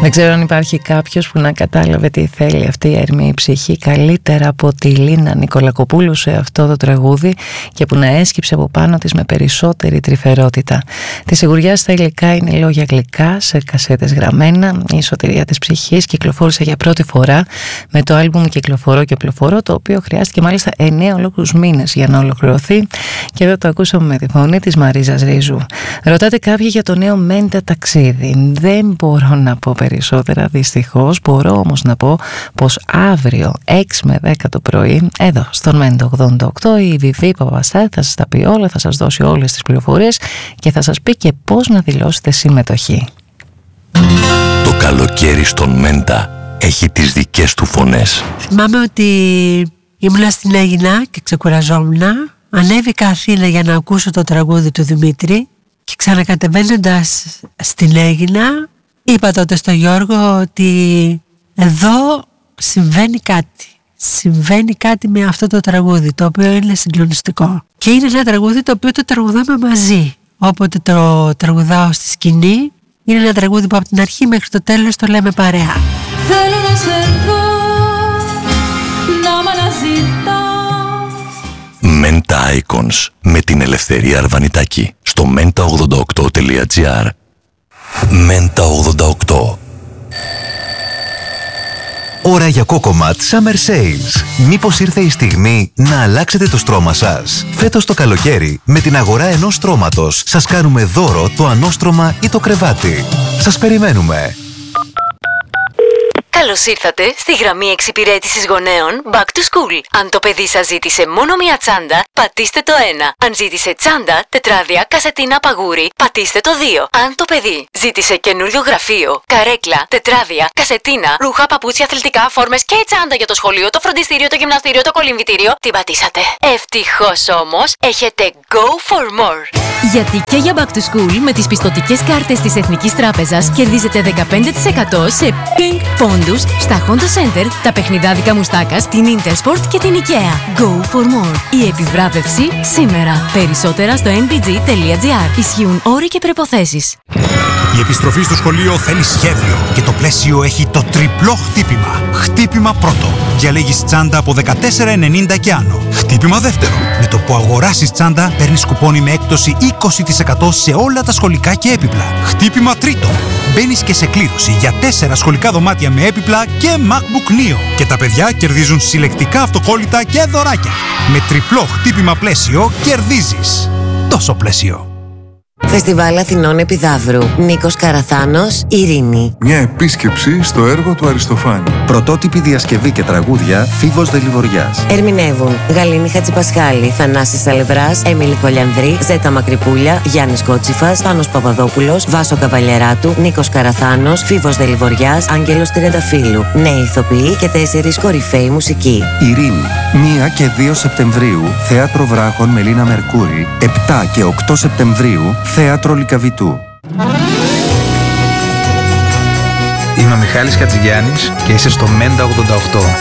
Δεν ξέρω αν υπάρχει κάποιος που να κατάλαβε τι θέλει αυτή η αιρμή ψυχή καλύτερα από τη Λίνα Νικολακοπούλου σε αυτό το τραγούδι και που να έσκυψε από πάνω της με περισσότερη τρυφερότητα. Τη σιγουριά στα υλικά είναι λόγια γλυκά σε κασέτες γραμμένα. Η σωτηρία της ψυχής κυκλοφόρησε για πρώτη φορά με το άλμπουμ Κυκλοφορώ και Οπλοφορώ, το οποίο χρειάστηκε μάλιστα 9 ολόκληρους μήνες για να ολοκληρωθεί, και εδώ το ακούσαμε με τη φωνή της Μαρίζας Ρίζου. Ρωτάτε κάποιοι για το νέο Μέντα ταξίδι. Δεν μπορώ να πω περισσότερα δυστυχώς. Μπορώ όμως να πω πως αύριο 6 με 10 το πρωί εδώ στον Μέντα 88 η Βιβί Παπαστάθη θα σας τα πει όλα, θα σας δώσει όλες τις πληροφορίες και θα σας πει και πώς να δηλώσετε συμμετοχή. Το καλοκαίρι στον Μέντα έχει τις δικές του φωνές. Θυμάμαι ότι ήμουνα στην Αίγινα και ξεκουραζόμουν. Ανέβηκα Αθήνα για να ακούσω το τραγούδι του Δημήτρη και ξανακατεβαίνοντας στην Αίγινα είπα τότε στο Γιώργο ότι εδώ συμβαίνει κάτι. Συμβαίνει κάτι με αυτό το τραγούδι, το οποίο είναι συγκλονιστικό. Και είναι ένα τραγούδι το οποίο το τραγουδάμε μαζί. Όποτε το τραγουδάω στη σκηνή, είναι ένα τραγούδι που από την αρχή μέχρι το τέλος το λέμε παρέα. Θέλω να σε δω, να μ' αναζητάς. Μέντα Icons με την Ελευθερία Αρβανιτάκη στο menta88.gr. Μέντα 88. Ώρα για Κόκοματ Summer Sales. Μήπως ήρθε η στιγμή να αλλάξετε το στρώμα σας? Φέτος το καλοκαίρι, με την αγορά ενός στρώματος, σας κάνουμε δώρο το ανώστρωμα ή το κρεβάτι. Σας περιμένουμε. Καλώς ήρθατε στη γραμμή εξυπηρέτησης γονέων Back to School. Αν το παιδί σας ζήτησε μόνο μία τσάντα, πατήστε το 1. Αν ζήτησε τσάντα, τετράδια, κασετίνα, παγούρι, πατήστε το 2. Αν το παιδί ζήτησε καινούριο γραφείο, καρέκλα, τετράδια, κασετίνα, ρούχα, παπούτσια, αθλητικά, φόρμες και τσάντα για το σχολείο, το φροντιστήριο, το γυμναστήριο, το κολυμβητήριο, την πατήσατε. Ευτυχώς όμως, έχετε Go for More. Γιατί και για Back to School με τις πιστωτικές κάρτες της Εθνικής Τράπεζας κερδίζετε 15% σε ping πόντους στα Honda Center, τα παιχνιδάδικα Μουστάκας, την Intersport και την IKEA. Go for more. Η επιβράβευση σήμερα. Περισσότερα στο nbg.gr. Ισχύουν όροι και προϋποθέσεις. Η επιστροφή στο σχολείο θέλει σχέδιο και το πλαίσιο έχει το τριπλό χτύπημα. Χτύπημα πρώτο. Διαλέγεις τσάντα από 14,90 και άνω. Χτύπημα δεύτερο. Με το που αγοράσεις τσάντα παίρνεις κουπόνι με έκπτωση 20% σε όλα τα σχολικά και έπιπλα. Χτύπημα τρίτο. Μπαίνεις και σε κλήρωση για 4 σχολικά δωμάτια με έπιπλα και MacBook Neo. Και τα παιδιά κερδίζουν συλλεκτικά αυτοκόλλητα και δωράκια. Με τριπλό χτύπημα πλαίσιο κερδίζεις. Τόσο πλαίσιο. Φεστιβάλ Αθηνών Επιδαύρου. Νίκος Καραθάνος, Ειρήνη. Μια επίσκεψη στο έργο του Αριστοφάνη. Πρωτότυπη διασκευή και τραγούδια Φίβος Δελιβοριάς. Ερμηνεύουν Γαλήνη Χατζηπασχάλη, Θανάσης Σαλευράς, Έμιλη Κολιανδρή, Ζέτα Μακρυπούλια, Γιάννης Κότσιφας, Πάνος Παπαδόπουλος, Βάσο Καβαλιεράτου, Νίκος Καραθάνος, Φίβος Δελιβοριάς, Άγγελος Τριανταφύλου. Νέοι ηθοποιοί και 4 κορυφαίοι μουσικοί. Ειρήνη. 1 και 2 Σεπτεμβρίου, Θέατρο Βράχων Μελίνα Μερκούρη. 7 και 8 Σεπτεμβρίου, Θέατρο Λυκαβητού. Είμαι ο Μιχάλης Χατζηγιάννης και είσαι στο Μέντα 88.